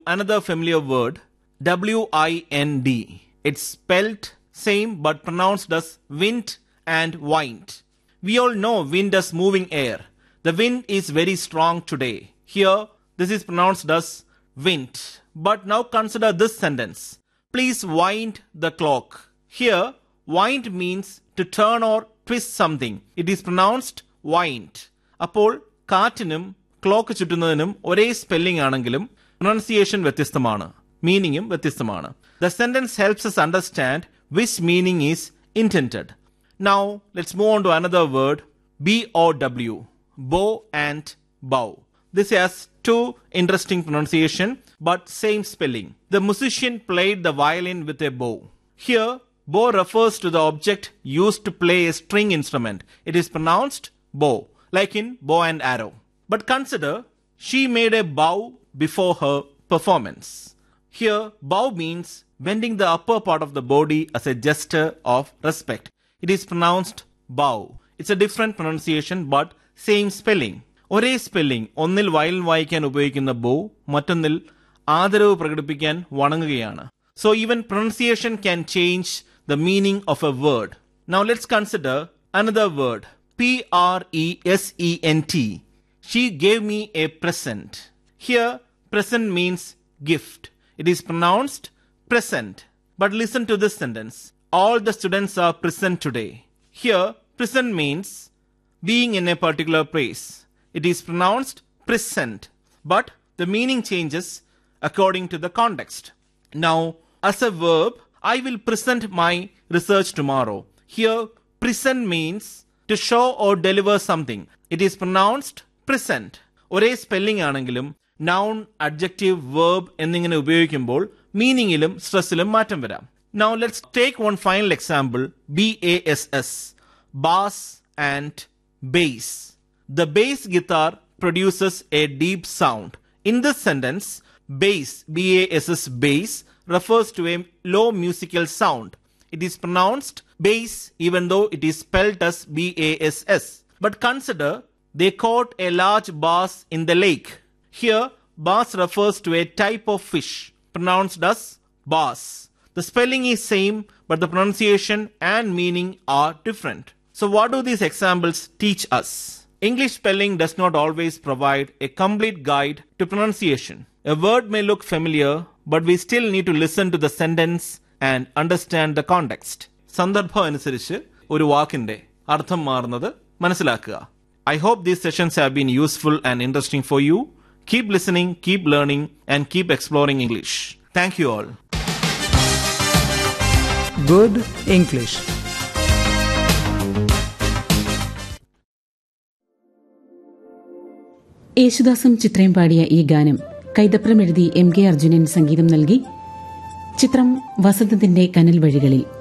Another familiar word, wind. It's spelled same but pronounced as wind and wind. We all know wind as moving air. The wind is very strong today. Here, this is pronounced as wind. But now consider this sentence. Please wind the clock. Here, wind means to turn or twist something. It is pronounced wind. അപ്പോൾ കാറ്റിനും clock ചുറ്റുന്നതിനും ഒരേ spelling ആണെങ്കിലും pronunciation വ്യത്യസ്തമാണ്, മീനിങ്ങും വ്യത്യസ്തമാണ്. The sentence helps us understand which meaning is intended. Now, let's move on to another word, bow, bow and bow. This has two interesting pronunciation but same spelling. The musician played the violin with a bow. Here, bow refers to the object used to play a string instrument. It is pronounced bow, like in bow and arrow. But consider, she made a bow before her performance. Here, bow means bending the upper part of the body as a gesture of respect. It is pronounced bow. It's a different pronunciation but same spelling. ഒരേ spelling, ഒന്നിൽ violin വായിക്കാൻ ഉപയോഗിക്കുന്ന ബോ, മറ്റൊന്നിൽ ആദരവ് പ്രകടിപ്പിക്കാൻ വണങ്ങുകയാണ്. So even pronunciation can change the meaning of a word. Now let's consider another word, present. She gave me a present. Here, present means gift. It is pronounced present. But listen to this sentence. All the students are present today. Here, present means being in a particular place. It is pronounced present. But the meaning changes according to the context. Now, as a verb, I will present my research tomorrow. Here, present means to show or deliver something. It is pronounced present. ഒരേ spelling ആണെങ്കിലും noun, adjective, verb എന്നിങ്ങനെ ഉപയോഗിക്കുമ്പോൾ മീനിങ്ങിലും സ്ട്രെസ്സിലും മാറ്റം വരാം. Now let's take one final example, bass, bass and bass. The bass guitar produces a deep sound. In this sentence, bass, bass, bass refers to a low musical sound. It is pronounced bass even though it is spelled as bass. But consider, they caught a large bass in the lake. Here, bass refers to a type of fish, pronounced as bass. The spelling is same, but the pronunciation and meaning are different. So what do these examples teach us? English spelling does not always provide a complete guide to pronunciation. A word may look familiar, but we still need to listen to the sentence and understand the context. സന്ദർഭം അനുസരിച്ച് ഒരു വാക്കിന്റെ അർത്ഥം മാറുന്നത് മനസ്സിലാക്കുക. I hope these sessions have been useful and interesting for you. Keep listening, keep learning, and keep exploring English. Thank you all. Good English. യേശുദാസും ചിത്രയും പാടിയ ഈ ഗാനം കൈതപ്രം എഴുതി MK അർജുനൻ സംഗീതം നൽകി. ചിത്രം വസന്തത്തിന്റെ കനൽ വഴികളിൽ.